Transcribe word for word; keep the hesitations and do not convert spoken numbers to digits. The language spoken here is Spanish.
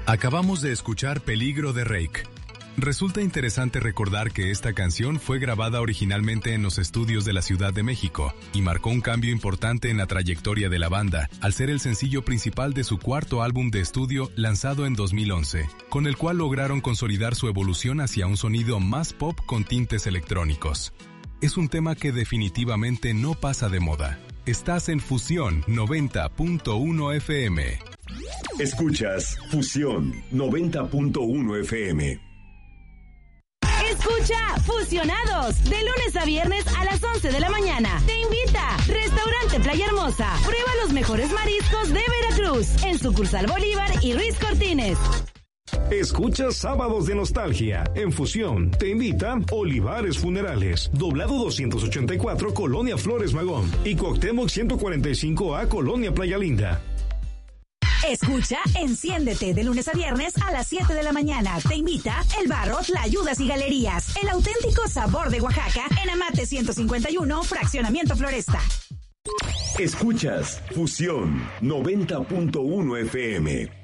Acabamos de escuchar Peligro de Rake. Resulta interesante recordar que esta canción fue grabada originalmente en los estudios de la Ciudad de México y marcó un cambio importante en la trayectoria de la banda, al ser el sencillo principal de su cuarto álbum de estudio lanzado en dos mil once, con el cual lograron consolidar su evolución hacia un sonido más pop con tintes electrónicos. Es un tema que definitivamente no pasa de moda. Estás en Fusión noventa punto uno F M. Escuchas Fusión noventa punto uno F M. Escucha Fusionados de lunes a viernes a las once de la mañana. Te invita Restaurante Playa Hermosa. Prueba los mejores mariscos de Veracruz en sucursal Bolívar y Ruiz Cortines. Escucha Sábados de Nostalgia. En Fusión te invita Olivares Funerales, Doblado doscientos ochenta y cuatro, Colonia Flores Magón, y Cuauhtémoc ciento cuarenta y cinco A, Colonia Playa Linda. Escucha Enciéndete de lunes a viernes a las siete de la mañana. Te invita El Barro, Tlayudas y Galerías. El auténtico sabor de Oaxaca en Amate ciento cincuenta y uno, Fraccionamiento Floresta. Escuchas Fusión noventa punto uno F M.